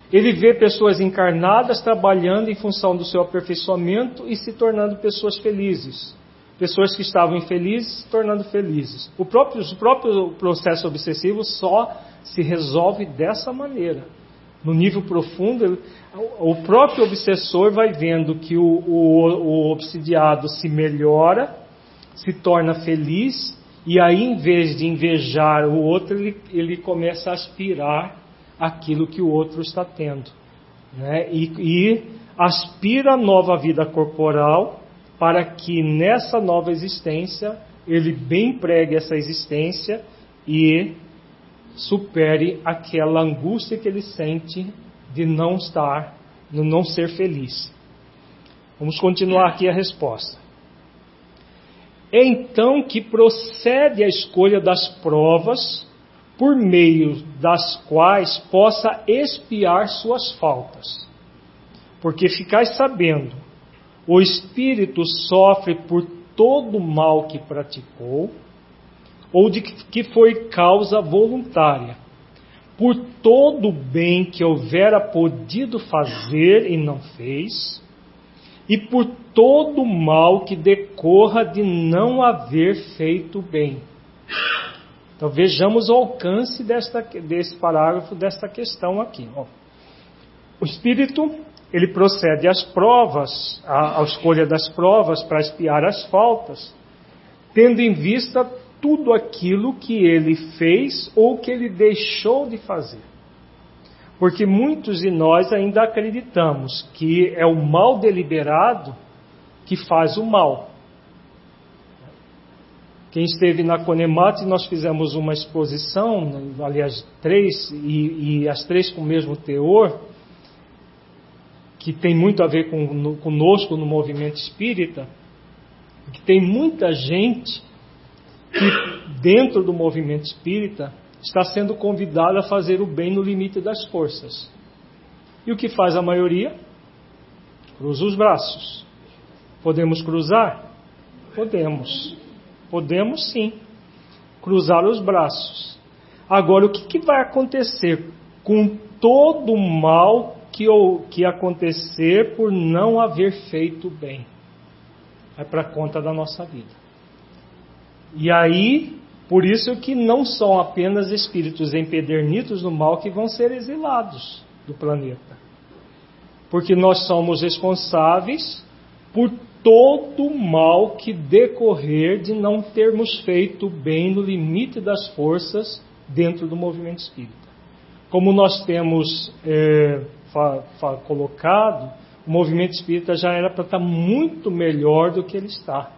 Ele vê pessoas encarnadas trabalhando em função do seu aperfeiçoamento e se tornando pessoas felizes. Pessoas que estavam infelizes se tornando felizes. O próprio processo obsessivo só se resolve dessa maneira. No nível profundo, o próprio obsessor vai vendo que o obsidiado se melhora, se torna feliz, e aí, em vez de invejar o outro, ele começa a aspirar aquilo que o outro está tendo, né? E aspira a nova vida corporal para que nessa nova existência ele bem pregue essa existência e supere aquela angústia que ele sente de não ser feliz. Vamos continuar aqui a resposta. É então que procede a escolha das provas por meio das quais possa expiar suas faltas. Porque ficais sabendo, o espírito sofre por todo o mal que praticou, ou de que foi causa voluntária, por todo o bem que houvera podido fazer e não fez, e por todo o mal que decorra de não haver feito bem. Então vejamos o alcance desse parágrafo, desta questão aqui. O espírito, ele procede às provas, à escolha das provas para expiar as faltas, tendo em vista tudo aquilo que ele fez ou que ele deixou de fazer. Porque muitos de nós ainda acreditamos que é o mal deliberado que faz o mal. Quem esteve na Conemate, nós fizemos uma exposição, aliás, 3, e as 3 com o mesmo teor, que tem muito a ver conosco no movimento espírita, que tem muita gente que dentro do movimento espírita está sendo convidada a fazer o bem no limite das forças. E o que faz a maioria? Cruza os braços. Podemos cruzar? Podemos. Podemos sim. Cruzar os braços. Agora, o que vai acontecer com todo o mal que acontecer por não haver feito bem? É para conta da nossa vida. E aí, por isso que não são apenas espíritos empedernidos no mal que vão ser exilados do planeta. Porque nós somos responsáveis por todo o mal que decorrer de não termos feito bem no limite das forças dentro do movimento espírita. Como nós temos colocado, o movimento espírita já era para estar muito melhor do que ele está.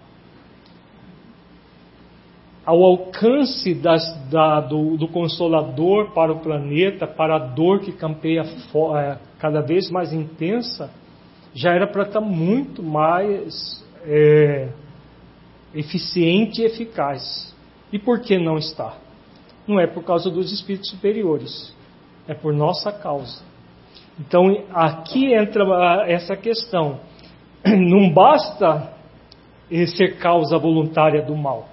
Ao alcance do Consolador para o planeta, para a dor que campeia cada vez mais intensa, já era para estar muito mais eficiente e eficaz. E por que não está? Não é por causa dos espíritos superiores, é por nossa causa. Então aqui entra essa questão. Não basta ser causa voluntária do mal.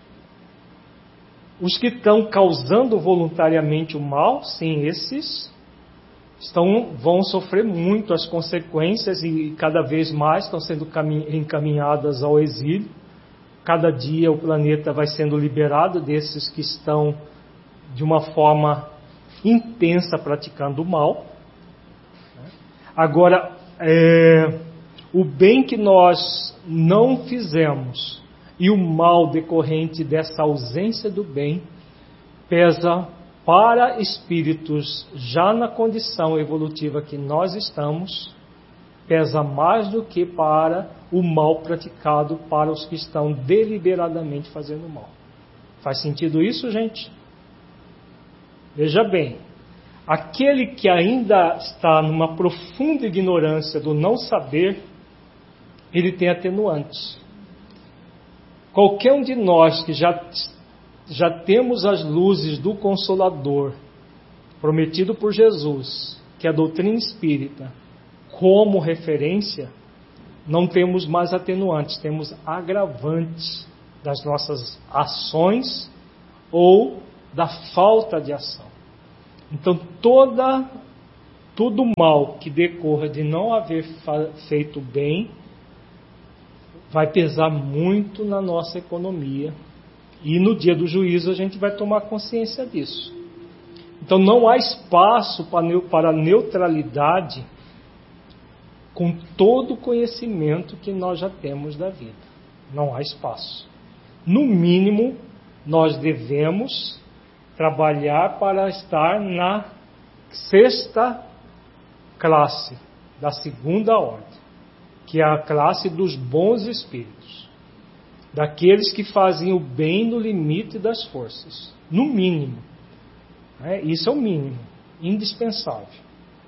Os que estão causando voluntariamente o mal, sim, esses vão sofrer muito as consequências e cada vez mais estão sendo encaminhadas ao exílio. Cada dia o planeta vai sendo liberado desses que estão de uma forma intensa praticando o mal. Agora, o bem que nós não fizemos e o mal decorrente dessa ausência do bem pesa para espíritos já na condição evolutiva que nós estamos, pesa mais do que para o mal praticado para os que estão deliberadamente fazendo mal. Faz sentido isso, gente? Veja bem, aquele que ainda está numa profunda ignorância do não saber, ele tem atenuantes. Qualquer um de nós que já temos as luzes do Consolador, prometido por Jesus, que é a doutrina espírita, como referência, não temos mais atenuantes, temos agravantes das nossas ações ou da falta de ação. Então toda Todo mal que decorra de não haver feito bem vai pesar muito na nossa economia. E no dia do juízo a gente vai tomar consciência disso. Então não há espaço para neutralidade com todo o conhecimento que nós já temos da vida. Não há espaço. No mínimo, nós devemos trabalhar para estar na sexta classe da segunda ordem, que é a classe dos bons espíritos, daqueles que fazem o bem no limite das forças, no mínimo. Isso é o mínimo, indispensável.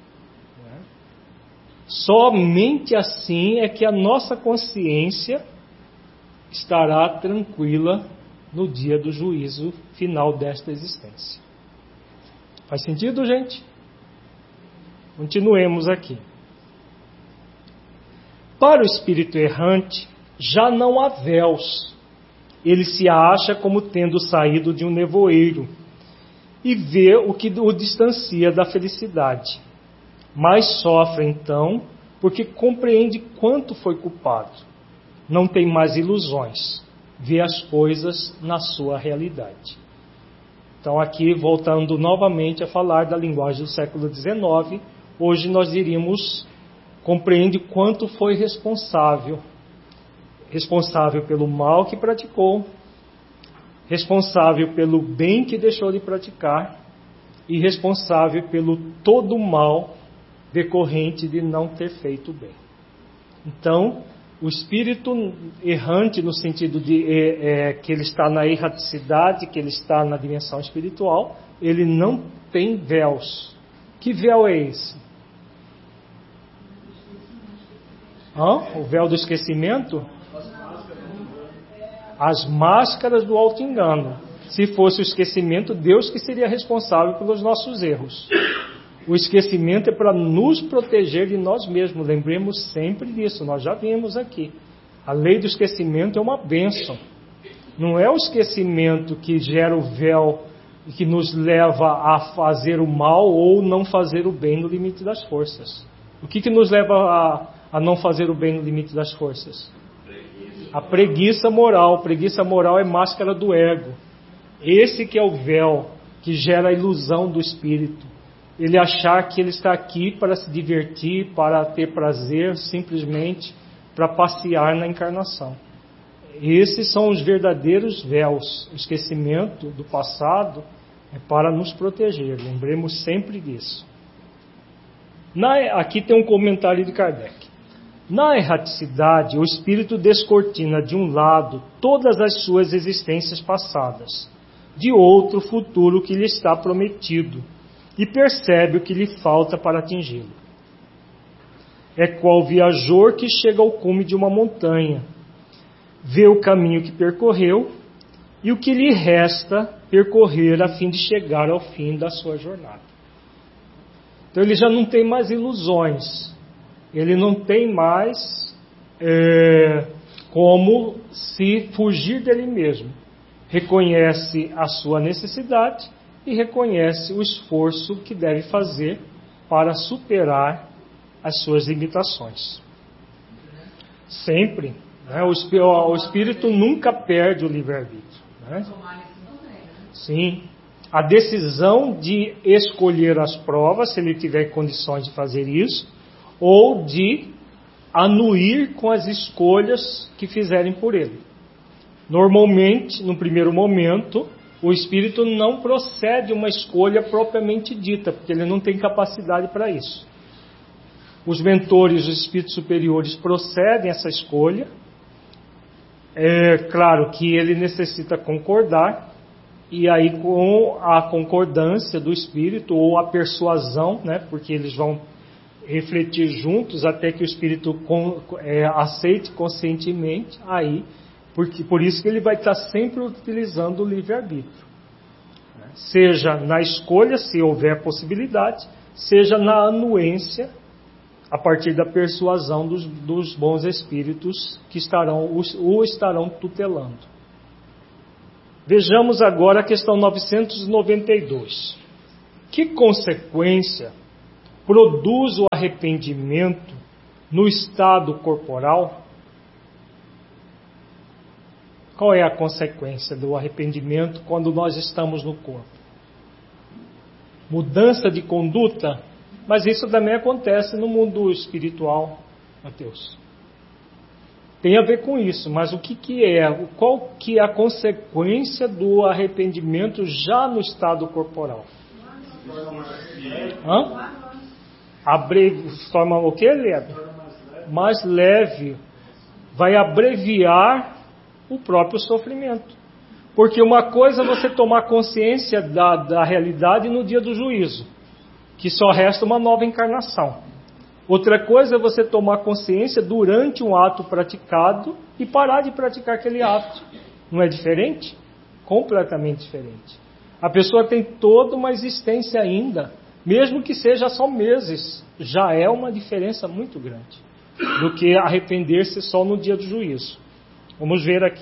Somente assim é que a nossa consciência estará tranquila no dia do juízo final desta existência. Faz sentido, gente? Continuemos aqui. Para o espírito errante, já não há véus. Ele se acha como tendo saído de um nevoeiro e vê o que o distancia da felicidade. Mas sofre então, porque compreende quanto foi culpado. Não tem mais ilusões, vê as coisas na sua realidade. Então aqui, voltando novamente a falar da linguagem do século XIX, hoje nós diríamos, compreende quanto foi responsável pelo mal que praticou, responsável pelo bem que deixou de praticar e responsável pelo todo o mal decorrente de não ter feito bem. Então, o espírito errante, no sentido de que ele está na erraticidade, que ele está na dimensão espiritual, ele não tem véus. Que véu é esse? O véu do esquecimento? As máscaras do auto-engano. Se fosse o esquecimento, Deus que seria responsável pelos nossos erros. O esquecimento é para nos proteger de nós mesmos. Lembremos sempre disso, nós já vimos aqui. A lei do esquecimento é uma bênção. Não é o esquecimento que gera o véu e que nos leva a fazer o mal ou não fazer o bem no limite das forças. O que nos leva a não fazer o bem no limite das forças? A preguiça moral. Preguiça moral é máscara do ego. Esse que é o véu que gera a ilusão do espírito. Ele achar que ele está aqui para se divertir, para ter prazer, simplesmente para passear na encarnação. Esses são os verdadeiros véus. O esquecimento do passado é para nos proteger. Lembremos sempre disso. Aqui tem um comentário de Kardec. Na erraticidade, o espírito descortina de um lado todas as suas existências passadas, de outro futuro que lhe está prometido, e percebe o que lhe falta para atingi-lo. É qual viajor que chega ao cume de uma montanha, vê o caminho que percorreu e o que lhe resta percorrer a fim de chegar ao fim da sua jornada. Então ele já não tem mais ilusões, ele não tem mais como se fugir dele mesmo. Reconhece a sua necessidade e reconhece o esforço que deve fazer para superar as suas limitações. Sempre. Né? O espírito nunca perde o livre-arbítrio. Né? Sim. A decisão de escolher as provas, se ele tiver condições de fazer isso, ou de anuir com as escolhas que fizerem por ele. Normalmente, no primeiro momento, o espírito não procede uma escolha propriamente dita, porque ele não tem capacidade para isso. Os mentores, os espíritos superiores, procedem essa escolha. É claro que ele necessita concordar, e aí com a concordância do espírito, ou a persuasão, né, porque eles vão refletir juntos até que o espírito aceite conscientemente, aí por isso que ele vai estar sempre utilizando o livre-arbítrio. Seja na escolha, se houver possibilidade, seja na anuência, a partir da persuasão dos bons espíritos que o estarão tutelando. Vejamos agora a questão 992. Que consequência produz o arrependimento no estado corporal, qual é a consequência do arrependimento quando nós estamos no corpo? Mudança de conduta, mas isso também acontece no mundo espiritual, Mateus. Tem a ver com isso, mas o que é? Qual que é a consequência do arrependimento já no estado corporal? Forma o que, leve? Mais leve. Vai abreviar o próprio sofrimento. Porque uma coisa é você tomar consciência da realidade no dia do juízo, que só resta uma nova encarnação. Outra coisa é você tomar consciência durante um ato praticado e parar de praticar aquele ato. Não é diferente? Completamente diferente. A pessoa tem toda uma existência ainda, mesmo que seja só meses, já é uma diferença muito grande do que arrepender-se só no dia do juízo. Vamos ver aqui.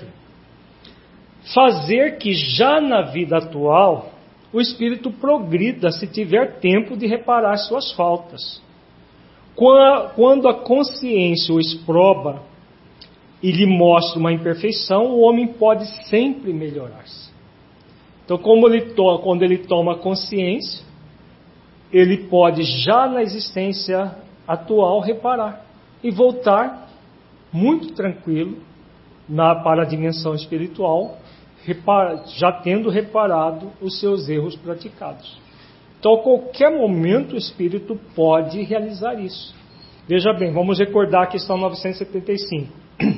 Fazer que já na vida atual o espírito progrida se tiver tempo de reparar suas faltas. Quando a consciência o exproba e lhe mostra uma imperfeição, o homem pode sempre melhorar-se. Então, quando ele toma consciência, ele pode já na existência atual reparar e voltar muito tranquilo para a dimensão espiritual, já tendo reparado os seus erros praticados. Então, a qualquer momento o espírito pode realizar isso. Veja bem, vamos recordar a questão 975.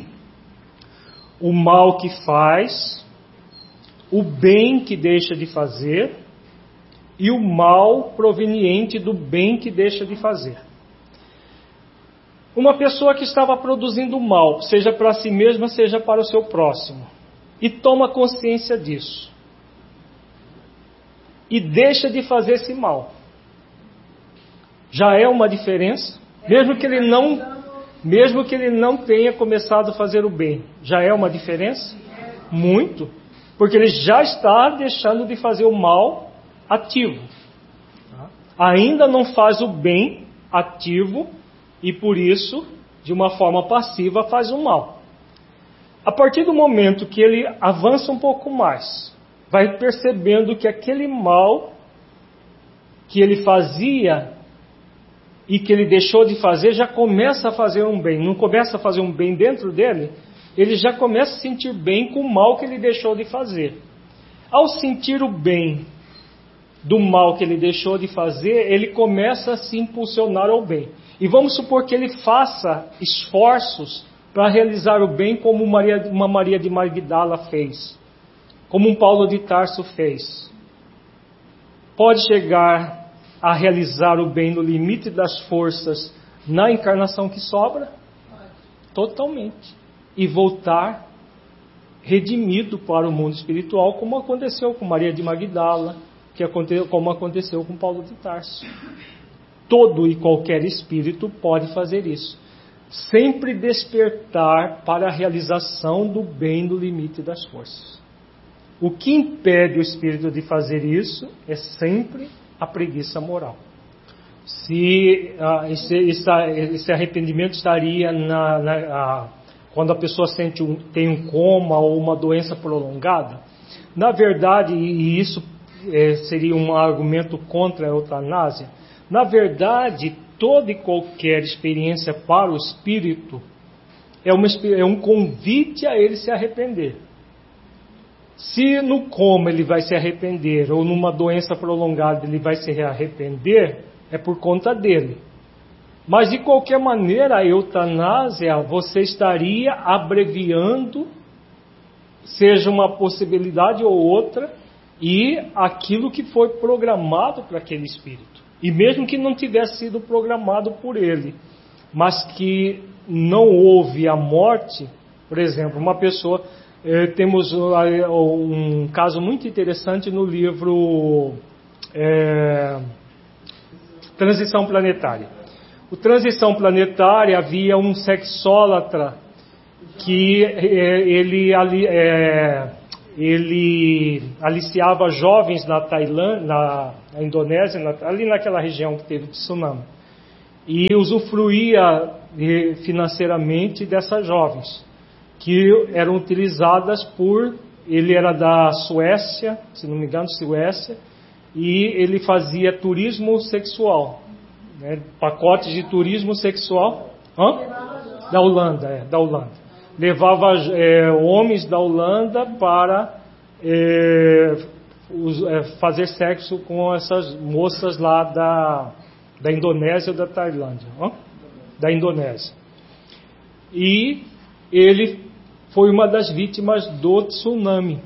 O mal que faz, o bem que deixa de fazer e o mal proveniente do bem que deixa de fazer. Uma pessoa que estava produzindo mal, seja para si mesma, seja para o seu próximo, e toma consciência disso, e deixa de fazer esse mal, já é uma diferença, mesmo que ele não tenha começado a fazer o bem, já é uma diferença? Muito, porque ele já está deixando de fazer o mal ativo, ainda não faz o bem ativo, e por isso, de uma forma passiva, faz o mal. A partir do momento que ele avança um pouco mais, vai percebendo que aquele mal que ele fazia e que ele deixou de fazer, já começa a fazer um bem. Não começa a fazer um bem dentro dele, ele já começa a sentir bem com o mal que ele deixou de fazer. Ao sentir o bem do mal que ele deixou de fazer, ele começa a se impulsionar ao bem. E vamos supor que ele faça esforços para realizar o bem como uma Maria de Magdala fez, como um Paulo de Tarso fez. Pode chegar a realizar o bem no limite das forças na encarnação que sobra? Totalmente. E voltar redimido para o mundo espiritual, como aconteceu com Maria de Magdala, como aconteceu com Paulo de Tarso. Todo e qualquer espírito pode fazer isso. Sempre despertar para a realização do bem no limite das forças. O que impede o espírito de fazer isso é sempre a preguiça moral. Se esse arrependimento estaria quando a pessoa tem um coma ou uma doença prolongada, na verdade, e isso seria um argumento contra a eutanásia, na verdade, toda e qualquer experiência para o espírito é um convite a ele se arrepender. Se no coma ele vai se arrepender, ou numa doença prolongada ele vai se arrepender, é por conta dele. Mas de qualquer maneira, a eutanásia você estaria abreviando, seja uma possibilidade ou outra, e aquilo que foi programado para aquele espírito. E mesmo que não tivesse sido programado por ele, mas que não houve a morte, por exemplo, uma pessoa... temos um caso muito interessante no livro Transição Planetária. O Transição Planetária, havia um sexólatra que ele aliciava jovens na Tailândia, na Indonésia, ali naquela região que teve tsunami. e usufruía financeiramente dessas jovens, que eram utilizadas por... Ele era da Suécia, se não me engano, Suécia, e ele fazia turismo sexual, né? Pacotes de turismo sexual. Da Holanda, da Holanda. Levava homens da Holanda para fazer sexo com essas moças lá da Indonésia ou da Tailândia. Da Indonésia. E ele foi uma das vítimas do tsunami.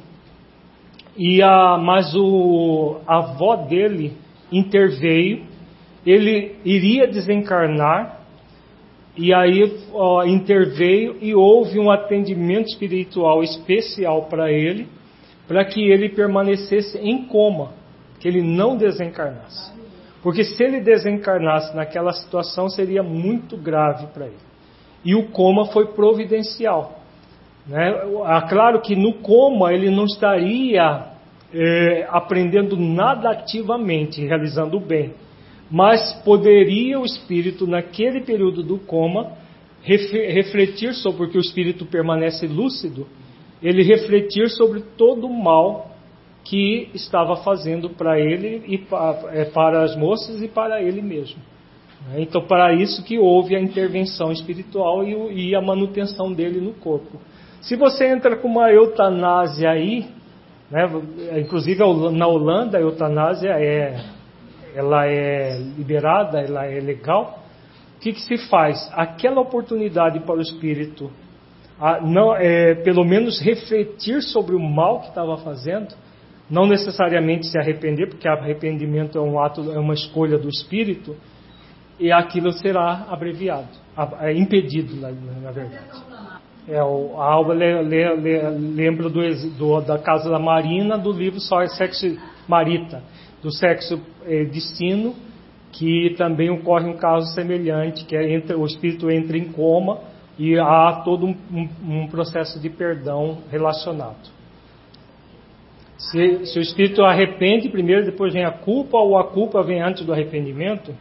Mas a avó dele interveio, ele iria desencarnar, e aí interveio e houve um atendimento espiritual especial para ele, para que ele permanecesse em coma, que ele não desencarnasse. Porque se ele desencarnasse naquela situação, seria muito grave para ele. E o coma foi providencial. Né? Claro que no coma ele não estaria aprendendo nada ativamente, realizando o bem, mas poderia o espírito, naquele período do coma, refletir sobre, porque o espírito permanece lúcido, ele refletir sobre todo o mal que estava fazendo para ele, e para as moças e para ele mesmo. Então, para isso que houve a intervenção espiritual e a manutenção dele no corpo. Se você entra com uma eutanásia aí, né, inclusive na Holanda a eutanásia ela é liberada, ela é legal. O que se faz? Aquela oportunidade para o espírito, pelo menos refletir sobre o mal que estava fazendo, não necessariamente se arrepender, porque arrependimento é um ato, é uma escolha do espírito, e aquilo será abreviado, impedido, na verdade. A Alba lembra da Casa da Marina, do livro Sexo Marita, do sexo destino, que também ocorre um caso semelhante, que o espírito entra em coma e há todo um processo de perdão relacionado. Se o espírito arrepende primeiro, depois vem a culpa, ou a culpa vem antes do arrependimento,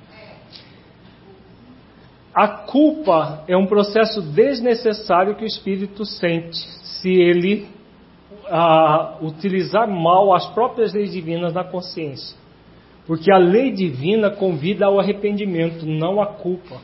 a culpa é um processo desnecessário que o espírito sente se ele utilizar mal as próprias leis divinas na consciência. Porque a lei divina convida ao arrependimento, não à culpa.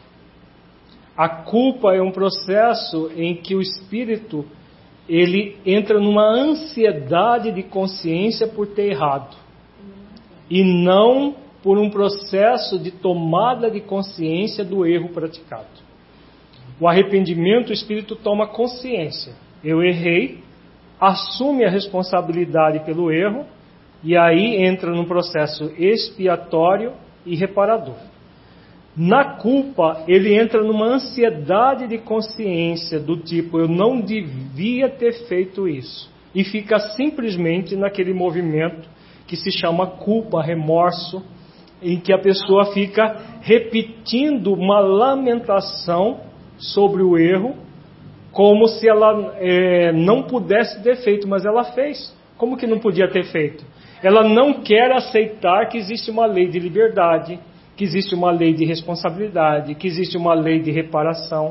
A culpa é um processo em que o espírito ele entra numa ansiedade de consciência por ter errado, e não por um processo de tomada de consciência do erro praticado. O arrependimento, o espírito toma consciência. Eu errei, assume a responsabilidade pelo erro, e aí entra num processo expiatório e reparador. Na culpa, ele entra numa ansiedade de consciência do tipo, eu não devia ter feito isso. E fica simplesmente naquele movimento que se chama culpa, remorso, em que a pessoa fica repetindo uma lamentação sobre o erro, como se ela não pudesse ter feito, mas ela fez. Como que não podia ter feito? Ela não quer aceitar que existe uma lei de liberdade, que existe uma lei de responsabilidade, que existe uma lei de reparação.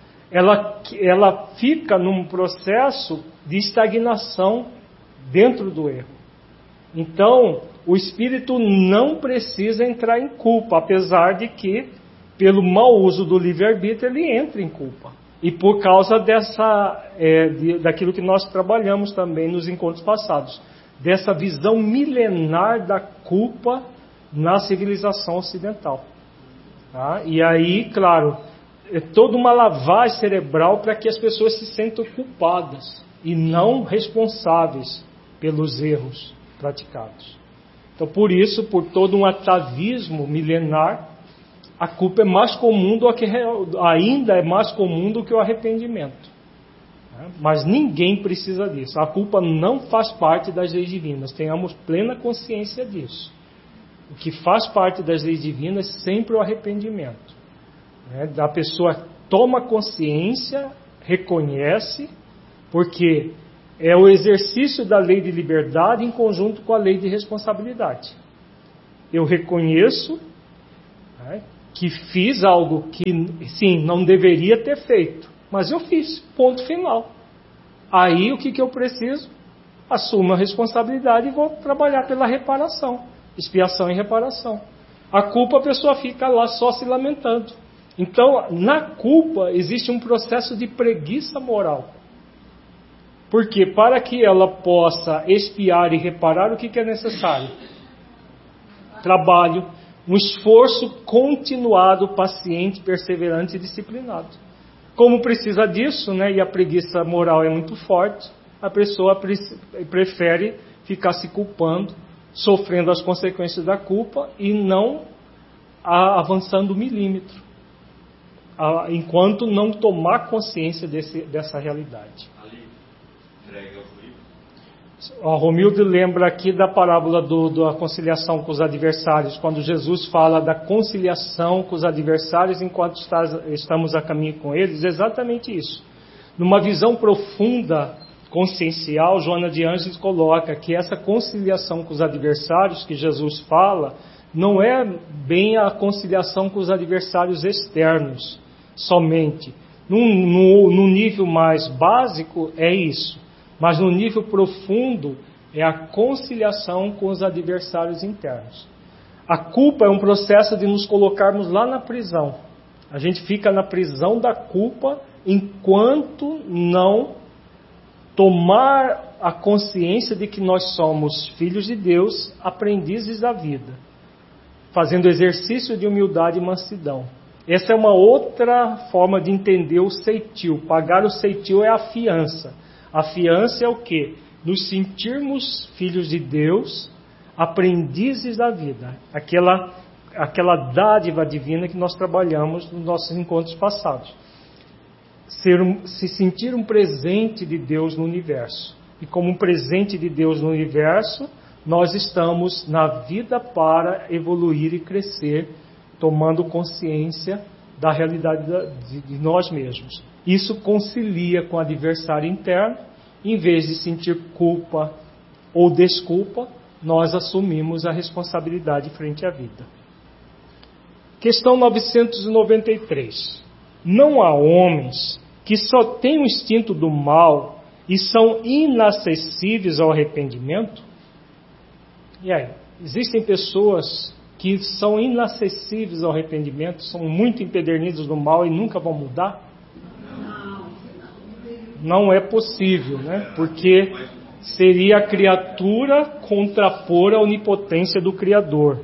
Ela fica num processo de estagnação dentro do erro. Então, o espírito não precisa entrar em culpa, apesar de que, pelo mau uso do livre-arbítrio, ele entra em culpa. E por causa daquilo que nós trabalhamos também nos encontros passados, dessa visão milenar da culpa na civilização ocidental. Tá? E aí, claro, é toda uma lavagem cerebral para que as pessoas se sintam culpadas e não responsáveis pelos erros praticados. Então, por isso, por todo um atavismo milenar, a culpa é mais comum ainda é mais comum do que o arrependimento. Mas ninguém precisa disso. A culpa não faz parte das leis divinas. Tenhamos plena consciência disso. O que faz parte das leis divinas é sempre o arrependimento. A pessoa toma consciência, reconhece, porque é o exercício da lei de liberdade em conjunto com a lei de responsabilidade. Eu reconheço que fiz algo que, sim, não deveria ter feito, mas eu fiz, ponto final. Aí o que eu preciso? Assumo a responsabilidade e vou trabalhar pela reparação, expiação e reparação. A culpa, a pessoa fica lá só se lamentando. Então, na culpa existe um processo de preguiça moral. Porque para que ela possa expiar e reparar, o que é necessário? Trabalho, um esforço continuado, paciente, perseverante e disciplinado. Como precisa disso, né, e a preguiça moral é muito forte, a pessoa prefere ficar se culpando, sofrendo as consequências da culpa e não avançando um milímetro, enquanto não tomar consciência dessa realidade. O Romildo lembra aqui da parábola da conciliação com os adversários, quando Jesus fala da conciliação com os adversários enquanto estamos a caminho com eles, exatamente isso. Numa visão profunda, consciencial, Joana de Ângeles coloca que essa conciliação com os adversários que Jesus fala, não é bem a conciliação com os adversários externos, somente. No nível mais básico é isso. Mas no nível profundo é a conciliação com os adversários internos. A culpa é um processo de nos colocarmos lá na prisão. A gente fica na prisão da culpa enquanto não tomar a consciência de que nós somos filhos de Deus, aprendizes da vida, fazendo exercício de humildade e mansidão. Essa é uma outra forma de entender o ceitil. Pagar o ceitil é a fiança. A fiança é o quê? Nos sentirmos filhos de Deus, aprendizes da vida. Aquela dádiva divina que nós trabalhamos nos nossos encontros passados. Se sentir um presente de Deus no universo. E como um presente de Deus no universo, nós estamos na vida para evoluir e crescer, tomando consciência da realidade de nós mesmos. Isso concilia com o adversário interno. Em vez de sentir culpa ou desculpa, nós assumimos a responsabilidade frente à vida. Questão 993. Não há homens que só têm o instinto do mal e são inacessíveis ao arrependimento? E aí? Existem pessoas que são inacessíveis ao arrependimento, são muito empedernidos no mal e nunca vão mudar? Não é possível, né? Porque seria a criatura contrapor a onipotência do Criador.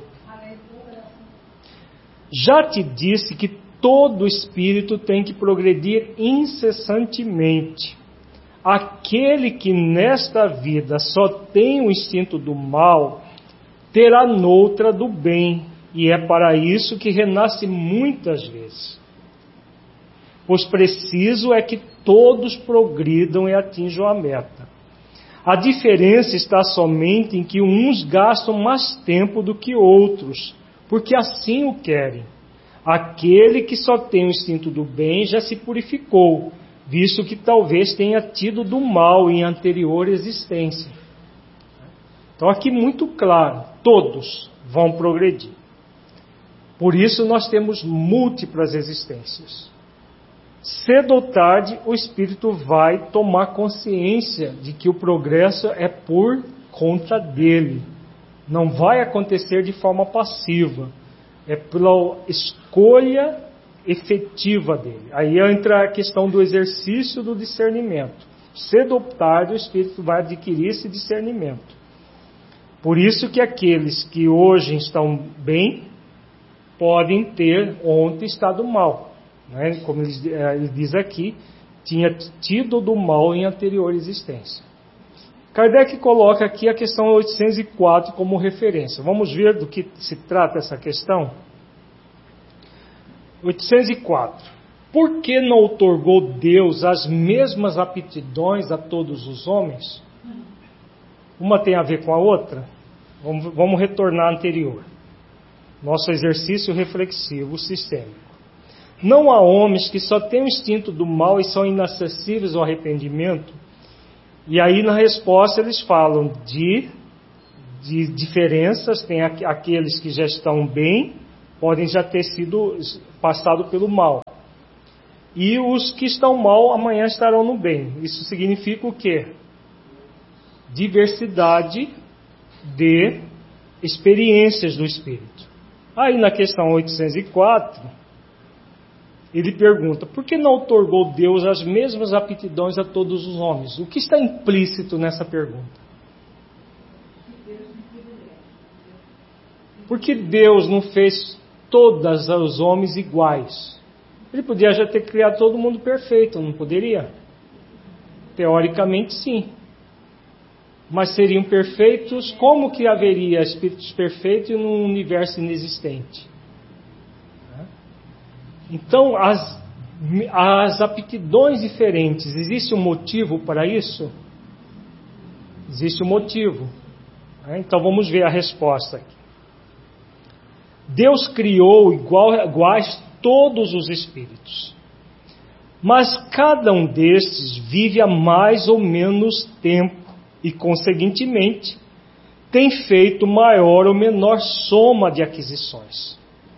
Já te disse que todo espírito tem que progredir incessantemente. Aquele que nesta vida só tem o instinto do mal, terá noutra do bem, e é para isso que renasce muitas vezes. Pois preciso é que todos progridam e atinjam a meta. A diferença está somente em que uns gastam mais tempo do que outros, porque assim o querem. Aquele que só tem o instinto do bem já se purificou, visto que talvez tenha tido do mal em anterior existência. Então aqui muito claro, todos vão progredir. Por isso nós temos múltiplas existências. Cedo ou tarde, o espírito vai tomar consciência de que o progresso é por conta dele. Não vai acontecer de forma passiva. É pela escolha efetiva dele. Aí entra a questão do exercício do discernimento. Cedo ou tarde, o espírito vai adquirir esse discernimento. Por isso que aqueles que hoje estão bem, podem ter ontem estado mal. Como ele diz aqui, tinha tido do mal em anterior existência. Kardec coloca aqui a questão 804 como referência. Vamos ver do que se trata essa questão? 804. Por que não outorgou Deus as mesmas aptidões a todos os homens? Uma tem a ver com a outra? Vamos retornar à anterior. Nosso exercício reflexivo sistêmico. Não há homens que só têm o instinto do mal e são inacessíveis ao arrependimento? E aí na resposta eles falam de diferenças, tem aqueles que já estão bem, podem já ter sido passado pelo mal. E os que estão mal amanhã estarão no bem. Isso significa o quê? Diversidade de experiências do Espírito. Aí na questão 804, ele pergunta: por que não outorgou Deus as mesmas aptidões a todos os homens? O que está implícito nessa pergunta? Por que Deus não fez todos os homens iguais? Ele podia já ter criado todo mundo perfeito, não poderia? Teoricamente, sim. Mas seriam perfeitos? Como que haveria espíritos perfeitos num universo inexistente? Então, as aptidões diferentes, existe um motivo para isso? Existe um motivo. Então, vamos ver a resposta aqui. Deus criou iguais todos os espíritos, mas cada um destes vive há mais ou menos tempo e, conseguintemente, tem feito maior ou menor soma de aquisições.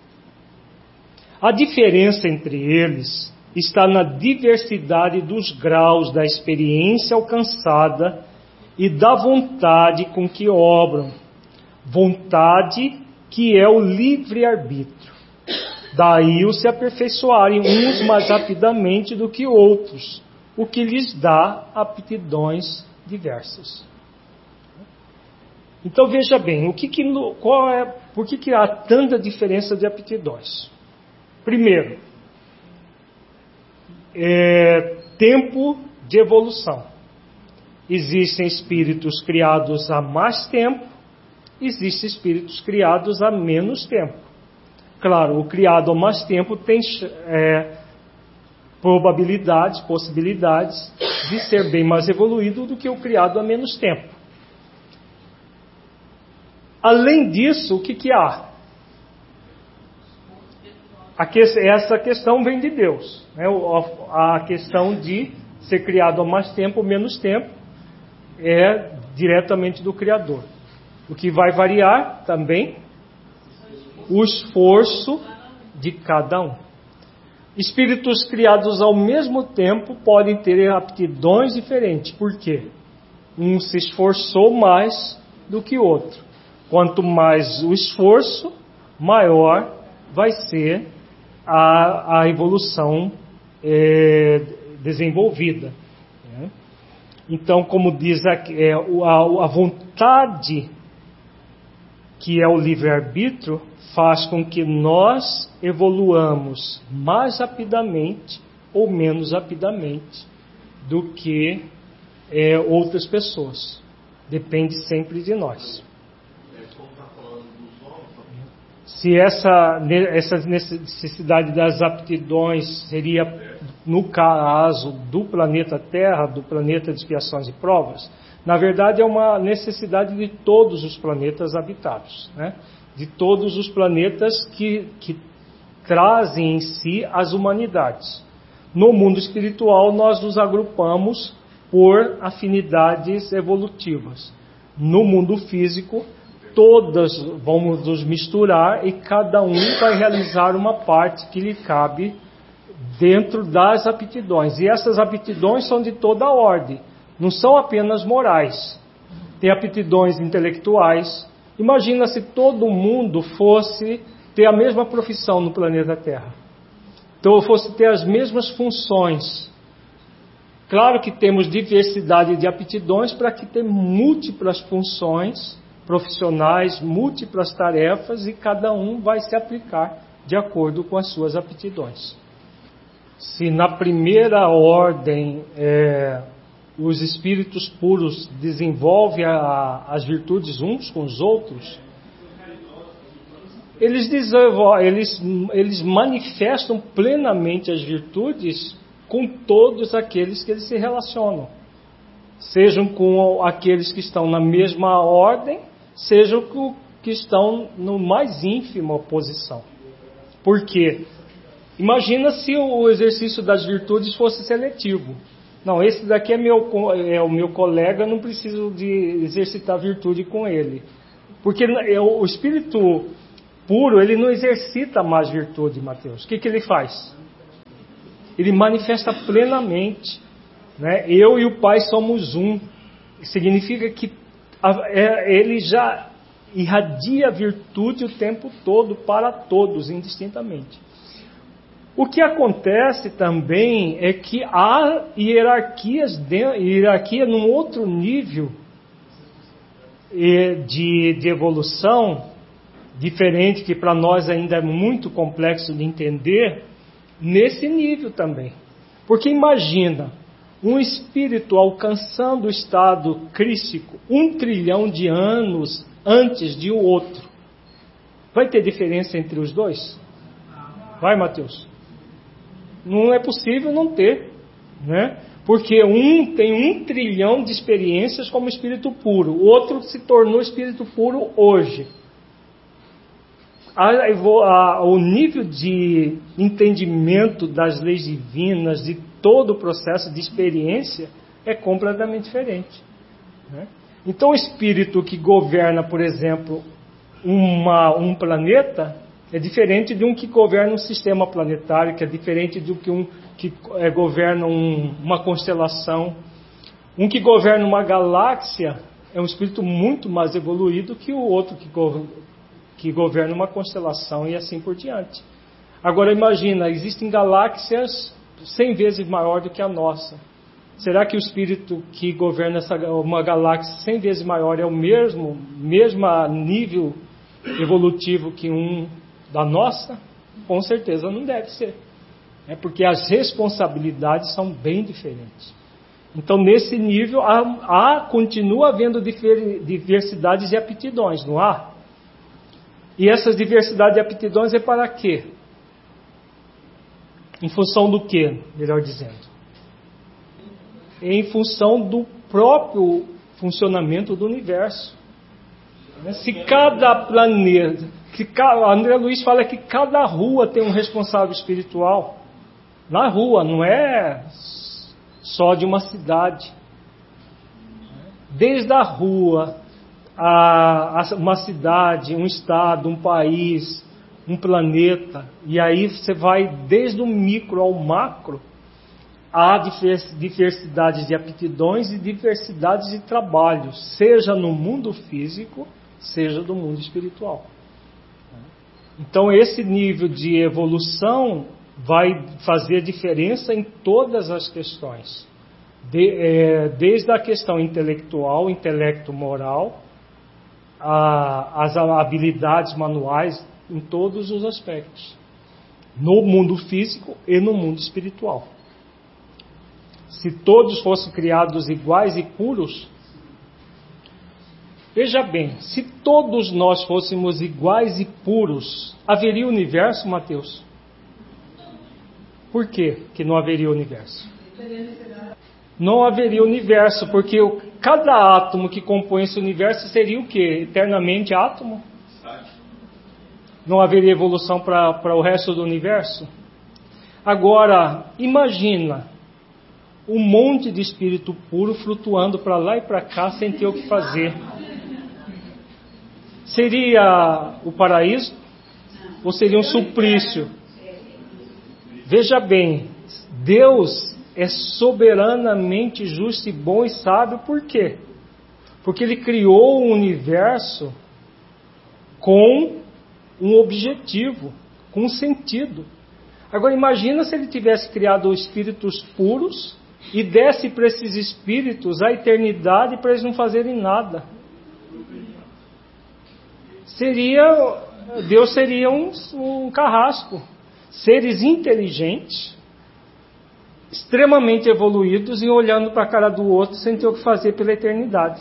A diferença entre eles está na diversidade dos graus da experiência alcançada e da vontade com que obram, vontade que é o livre-arbítrio. Daí o se aperfeiçoarem uns mais rapidamente do que outros, o que lhes dá aptidões diversas. Então veja bem, por que há tanta diferença de aptidões? Primeiro, tempo de evolução. Existem espíritos criados há mais tempo, existem espíritos criados há menos tempo. Claro, o criado há mais tempo tem possibilidades de ser bem mais evoluído do que o criado há menos tempo. Além disso, o que há? Essa questão vem de Deus, né? A questão de ser criado há mais tempo ou menos tempo é diretamente do Criador. O que vai variar também? O esforço de cada um. Espíritos criados ao mesmo tempo podem ter aptidões diferentes. Por quê? Um se esforçou mais do que o outro. Quanto mais o esforço, maior vai ser a evolução desenvolvida. Então, como diz aqui, a vontade, que é o livre-arbítrio, faz com que nós evoluamos mais rapidamente ou menos rapidamente do que outras pessoas. Depende sempre de nós. Se essa necessidade das aptidões seria, no caso do planeta Terra, do planeta de expiações e provas, na verdade é uma necessidade de todos os planetas habitados, né? De todos os planetas que trazem em si as humanidades. No mundo espiritual nós nos agrupamos por afinidades evolutivas. No mundo físico, todas vamos nos misturar e cada um vai realizar uma parte que lhe cabe dentro das aptidões. E essas aptidões são de toda a ordem, não são apenas morais. Tem aptidões intelectuais. Imagina se todo mundo fosse ter a mesma profissão no planeta Terra. Então fosse ter as mesmas funções. Claro que temos diversidade de aptidões para que ter múltiplas funções profissionais, múltiplas tarefas, e cada um vai se aplicar de acordo com as suas aptidões. Se na primeira ordem os espíritos puros desenvolvem as virtudes uns com os outros, eles manifestam plenamente as virtudes com todos aqueles que eles se relacionam. Sejam com aqueles que estão na mesma ordem, sejam com que estão no mais ínfima posição. Por quê? Imagina se o exercício das virtudes fosse seletivo. Não, esse daqui é o meu colega, não preciso de exercitar virtude com ele. Porque o espírito puro, ele não exercita mais virtude, Mateus. O que ele faz? Ele manifesta plenamente, né? Eu e o Pai somos um. Significa que ele já irradia virtude o tempo todo para todos, indistintamente. O que acontece também é que há hierarquia num outro nível de evolução, diferente, que para nós ainda é muito complexo de entender, nesse nível também. Porque imagina, um espírito alcançando o estado crístico 1 trilhão de anos antes de o outro. Vai ter diferença entre os dois? Vai, Mateus? Não é possível não ter, né? Porque um tem 1 trilhão de experiências como espírito puro, o outro se tornou espírito puro hoje. O nível de entendimento das leis divinas, de todo o processo de experiência, é completamente diferente, né? Então, o espírito que governa, por exemplo, um planeta, é diferente de um que governa um sistema planetário, que é diferente de um que governa uma constelação. Um que governa uma galáxia é um espírito muito mais evoluído que o outro que governa uma constelação e assim por diante. Agora imagina, existem galáxias 100 vezes maior do que a nossa. Será que o espírito que governa uma galáxia 100 vezes maior é o mesmo nível evolutivo que um da nossa? Com certeza não deve ser. Porque as responsabilidades são bem diferentes. Então, nesse nível, continua havendo diversidades de aptidões, não há? E essas diversidades de aptidões é para quê? Em função do quê, melhor dizendo? Em função do próprio funcionamento do universo. Se cada planeta... André Luiz fala que cada rua tem um responsável espiritual. Na rua, não é só de uma cidade. Desde a rua, uma cidade, um estado, um país, um planeta. E aí você vai desde o micro ao macro. Há diversidades de aptidões e diversidades de trabalhos, seja no mundo físico, seja no mundo espiritual. Então, esse nível de evolução vai fazer diferença em todas as questões. Desde a questão intelectual, intelecto moral, as habilidades manuais, em todos os aspectos. No mundo físico e no mundo espiritual. Se todos fossem criados iguais e puros, veja bem, se todos nós fôssemos iguais e puros, haveria universo, Mateus? Por quê que não haveria universo? Não haveria universo, porque cada átomo que compõe esse universo seria o quê? Eternamente átomo? Não haveria evolução para o resto do universo? Agora, imagina um monte de espírito puro flutuando para lá e para cá sem ter o que fazer. Seria o paraíso? Ou seria um suplício? Veja bem, Deus é soberanamente justo e bom e sábio. Por quê? Porque Ele criou o universo com um objetivo, com um sentido. Agora imagina se Ele tivesse criado espíritos puros e desse para esses espíritos a eternidade para eles não fazerem nada. Deus seria um carrasco. Seres inteligentes, extremamente evoluídos e olhando para a cara do outro sem ter o que fazer pela eternidade.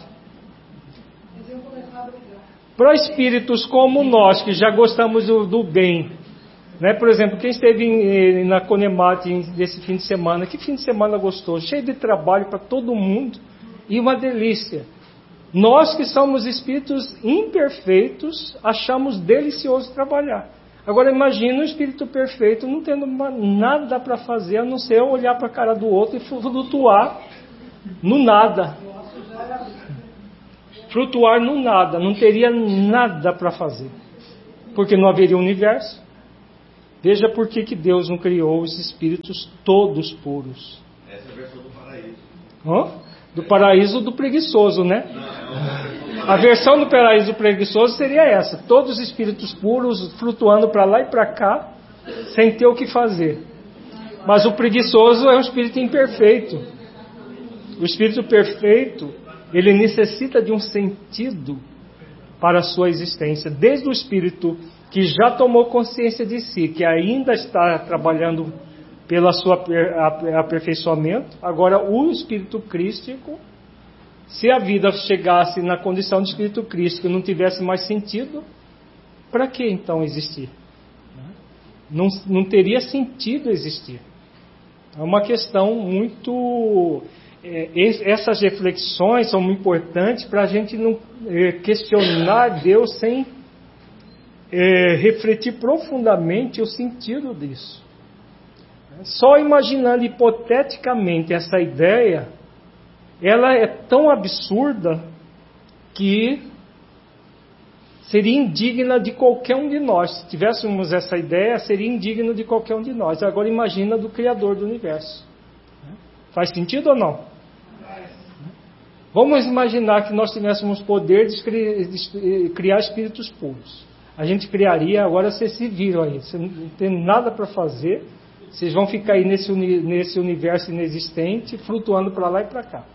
Para espíritos como nós, que já gostamos do bem, né? Por exemplo, quem esteve na Conemate desse fim de semana, que fim de semana gostoso, cheio de trabalho para todo mundo e uma delícia. Nós que somos espíritos imperfeitos, achamos delicioso trabalhar. Agora imagina um espírito perfeito não tendo nada para fazer, a não ser olhar para a cara do outro e flutuar no nada. Flutuar no nada, não teria nada para fazer. Porque não haveria universo. Veja por que Deus não criou os espíritos todos puros. Essa é a versão do paraíso. Do paraíso do preguiçoso, né? A versão do paraíso do preguiçoso seria essa: todos os espíritos puros flutuando para lá e para cá, sem ter o que fazer. Mas o preguiçoso é um espírito imperfeito. O espírito perfeito, ele necessita de um sentido para a sua existência. Desde o espírito que já tomou consciência de si, que ainda está trabalhando pelo seu aperfeiçoamento, agora o espírito crístico, se a vida chegasse na condição de espírito crístico e não tivesse mais sentido, para que então existir? Não teria sentido existir. É uma questão muito... essas reflexões são muito importantes para a gente não questionar Deus sem refletir profundamente o sentido disso. Só imaginando hipoteticamente essa ideia, ela é tão absurda que seria indigna de qualquer um de nós. Se tivéssemos essa ideia, seria indigna de qualquer um de nós. Agora imagina do Criador do Universo. Faz sentido ou não? Vamos imaginar que nós tivéssemos poder de criar espíritos puros. A gente criaria, agora vocês se viram aí, você não tem nada para fazer, vocês vão ficar aí nesse universo inexistente, flutuando para lá e para cá.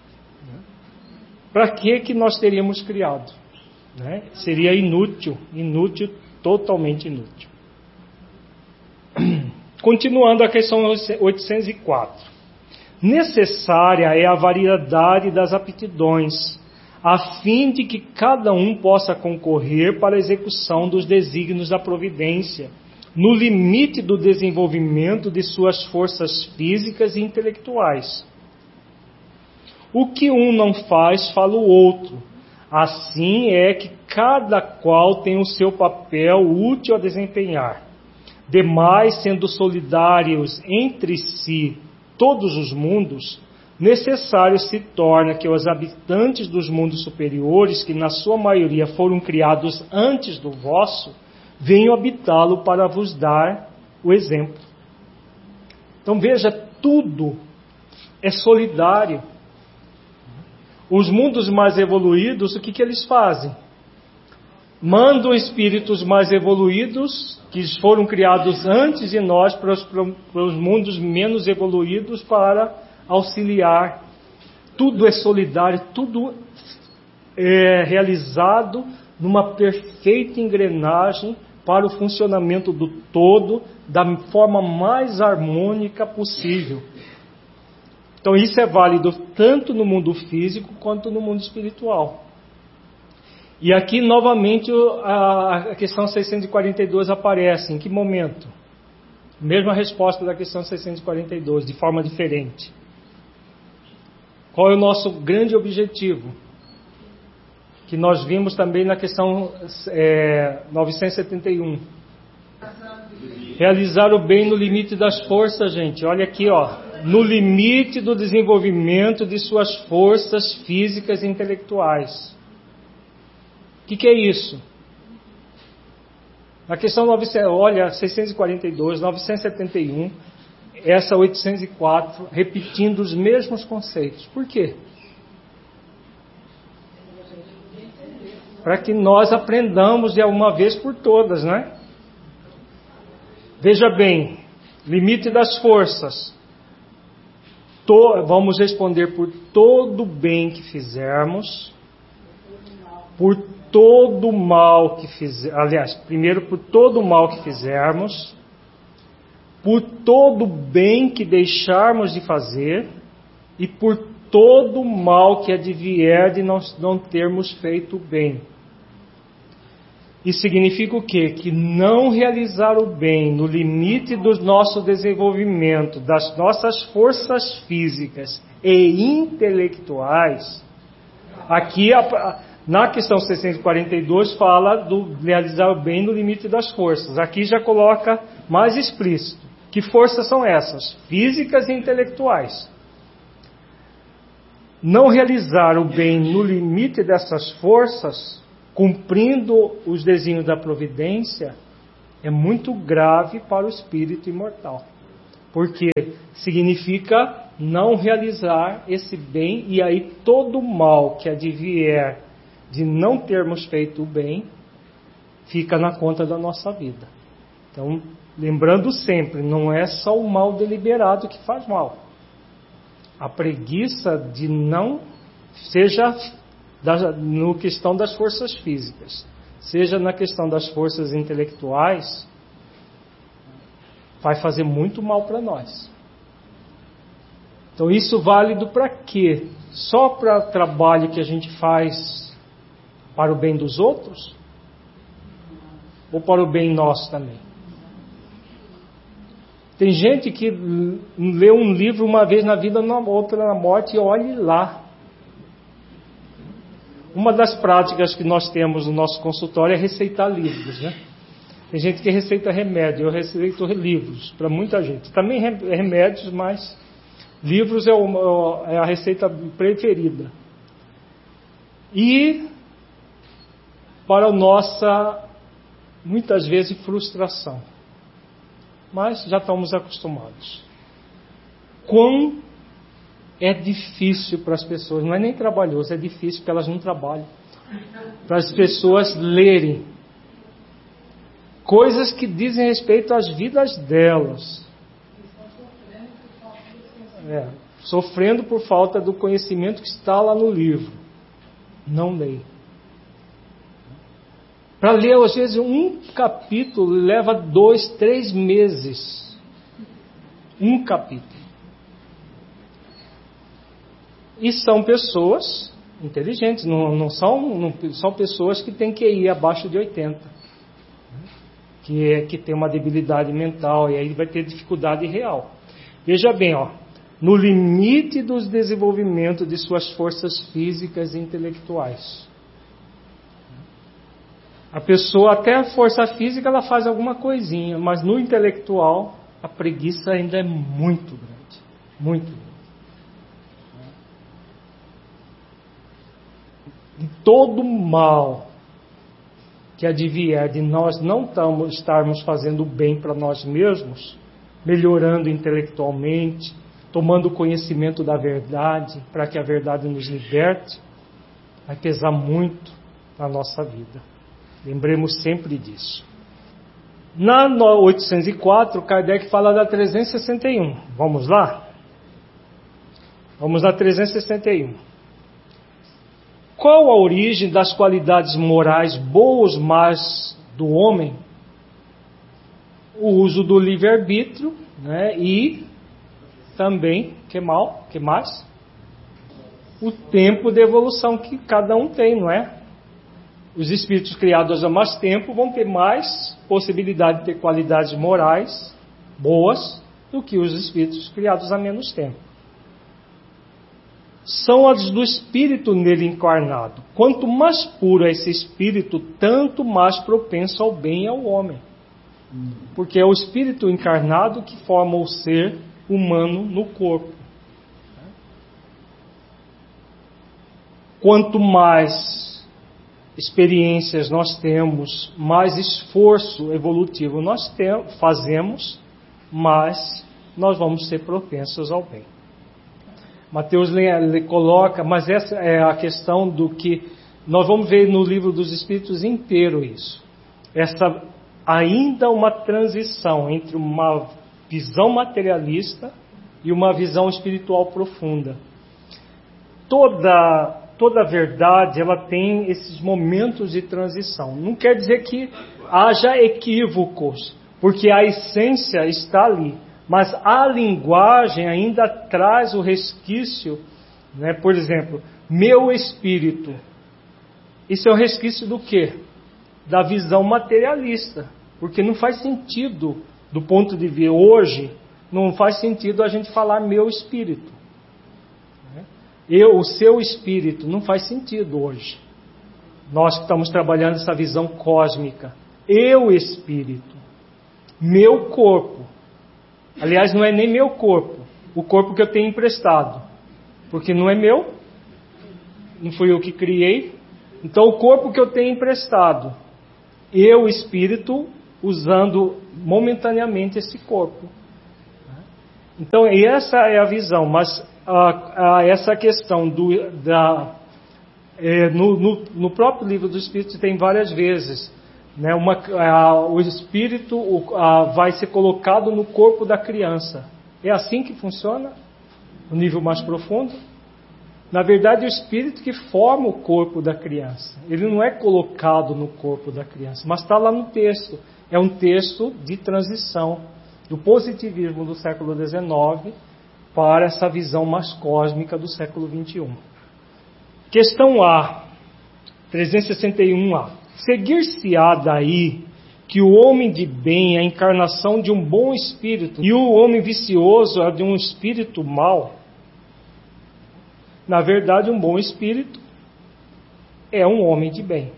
Para que nós teríamos criado? Seria inútil, totalmente inútil. Continuando a questão 804. Necessária é a variedade das aptidões, a fim de que cada um possa concorrer para a execução dos desígnios da providência, no limite do desenvolvimento de suas forças físicas e intelectuais. O que um não faz, fala o outro. Assim é que cada qual tem o seu papel útil a desempenhar. Demais, sendo solidários entre si todos os mundos, necessário se torna que os habitantes dos mundos superiores, que na sua maioria foram criados antes do vosso, venham habitá-lo para vos dar o exemplo. Então veja, tudo é solidário. Os mundos mais evoluídos, o que eles fazem? Mandam espíritos mais evoluídos, que foram criados antes de nós, para os mundos menos evoluídos, para auxiliar. Tudo é solidário, tudo é realizado numa perfeita engrenagem para o funcionamento do todo da forma mais harmônica possível. Então isso é válido tanto no mundo físico quanto no mundo espiritual. E aqui novamente a questão 642 aparece. Em que momento? Mesma resposta da questão 642, de forma diferente. Qual é o nosso grande objetivo? Que nós vimos também na questão 971. Realizar o bem no limite das forças, gente. Olha aqui, ó. No limite do desenvolvimento de suas forças físicas e intelectuais. O que é isso? Na questão 642, 971, essa 804, repetindo os mesmos conceitos. Por quê? Para que nós aprendamos de alguma vez por todas, né? Veja bem, limite das forças. Vamos responder por todo o bem que fizermos, por todo o mal que fizermos, aliás, primeiro por todo o mal que fizermos, por todo o bem que deixarmos de fazer e por todo o mal que advier de nós não termos feito o bem. Isso significa o quê? Que não realizar o bem no limite do nosso desenvolvimento, das nossas forças físicas e intelectuais. Aqui, na questão 642, fala do realizar o bem no limite das forças. Aqui já coloca mais explícito. Que forças são essas? Físicas e intelectuais. Não realizar o bem no limite dessas forças cumprindo os desígnios da providência, é muito grave para o espírito imortal. Porque significa não realizar esse bem, e aí todo o mal que advier de não termos feito o bem, fica na conta da nossa vida. Então, lembrando sempre, não é só o mal deliberado que faz mal. A preguiça de não, seja no questão das forças físicas, seja na questão das forças intelectuais, vai fazer muito mal para nós. Então isso válido para quê? Só para trabalho que a gente faz para o bem dos outros? Ou para o bem nosso também? Tem gente que lê um livro uma vez na vida, outra na morte, e olhe lá. Uma das práticas que nós temos no nosso consultório é receitar livros, né? Tem gente que receita remédio, eu receito livros para muita gente. Também remédios, mas livros é a receita preferida. E para a nossa, muitas vezes, frustração. Mas já estamos acostumados. Quão é difícil para as pessoas, não é nem trabalhoso, é difícil porque elas não trabalham. Para as pessoas lerem coisas que dizem respeito às vidas delas. Sofrendo por falta do conhecimento que está lá no livro. Não leem. Para ler, às vezes, um capítulo leva 2, 3 meses. Um capítulo. E são pessoas inteligentes, não são pessoas que têm que ir abaixo de 80. Que tem uma debilidade mental, e aí vai ter dificuldade real. Veja bem, no limite dos desenvolvimentos de suas forças físicas e intelectuais. A pessoa, até a força física, ela faz alguma coisinha, mas no intelectual, a preguiça ainda é muito grande. Muito grande. De todo mal que advier de nós não estarmos fazendo bem para nós mesmos, melhorando intelectualmente, tomando conhecimento da verdade, para que a verdade nos liberte, vai pesar muito na nossa vida. Lembremos sempre disso. Na 804, Kardec fala da 361. Vamos lá? Vamos na 361. Qual a origem das qualidades morais boas, más do homem? O uso do livre-arbítrio, né? E também, que mais? O tempo de evolução que cada um tem, não é? Os espíritos criados há mais tempo vão ter mais possibilidade de ter qualidades morais boas do que os espíritos criados há menos tempo. São as do espírito nele encarnado. Quanto mais puro é esse espírito, tanto mais propenso ao bem ao homem. Porque é o espírito encarnado que forma o ser humano no corpo. Quanto mais experiências nós temos, mais esforço evolutivo nós fazemos, mais nós vamos ser propensos ao bem. Mateus coloca, mas essa é a questão do que nós vamos ver no livro dos Espíritos inteiro isso. Essa ainda uma transição entre uma visão materialista e uma visão espiritual profunda. Toda verdade, ela tem esses momentos de transição. Não quer dizer que haja equívocos, porque a essência está ali. Mas a linguagem ainda traz o resquício, né? Por exemplo, meu espírito. Isso é o resquício do quê? Da visão materialista. Porque não faz sentido, do ponto de vista hoje, não faz sentido a gente falar meu espírito. O seu espírito, não faz sentido hoje. Nós que estamos trabalhando essa visão cósmica. Eu espírito. Meu corpo. Aliás, não é nem meu corpo. O corpo que eu tenho emprestado. Porque não é meu. Não fui eu que criei. Então, o corpo que eu tenho emprestado, eu, espírito, usando momentaneamente esse corpo. Então, essa é a visão, mas essa questão no próprio livro do Espírito tem várias vezes, né, o espírito vai ser colocado no corpo da criança. É assim que funciona? No nível mais profundo? Na verdade, é o espírito que forma o corpo da criança. Ele não é colocado no corpo da criança, mas está lá no texto. É um texto de transição do positivismo do século XIX para essa visão mais cósmica do século XXI. Questão A, 361A. Seguir-se-á daí que o homem de bem é a encarnação de um bom espírito e o homem vicioso é de um espírito mau? Na verdade, um bom espírito é um homem de bem.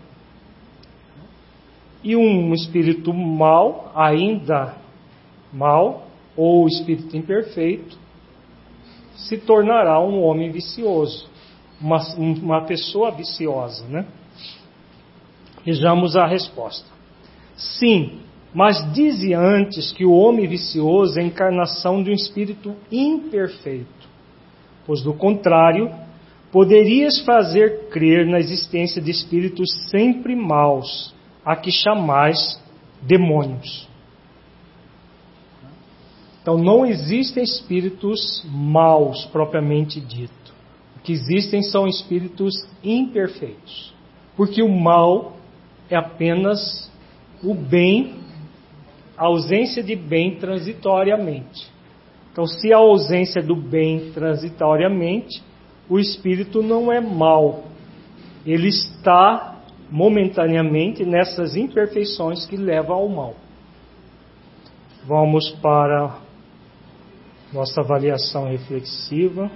E um espírito mau, ainda mau, ou espírito imperfeito, se tornará um homem vicioso, uma pessoa viciosa, né? Vejamos a resposta. Sim, mas dize antes que o homem vicioso é a encarnação de um espírito imperfeito. Pois, do contrário, poderias fazer crer na existência de espíritos sempre maus, a que chamais demônios. Então, não existem espíritos maus, propriamente dito. O que existem são espíritos imperfeitos. Porque o mal é apenas o bem, a ausência de bem transitoriamente. Então, se a ausência do bem transitoriamente, o espírito não é mau. Ele está momentaneamente nessas imperfeições que levam ao mal. Vamos para nossa avaliação reflexiva.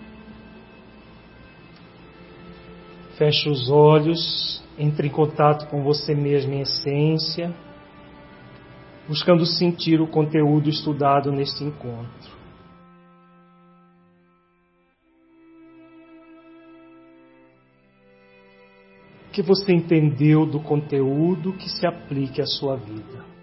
Feche os olhos, entre em contato com você mesmo em essência, buscando sentir o conteúdo estudado neste encontro. O que você entendeu do conteúdo que se aplique à sua vida?